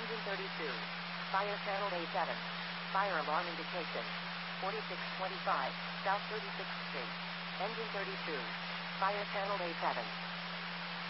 Engine 32. Fire channel A7. Fire alarm indication. 4625, South 36th Street. Engine 32. Fire channel A7.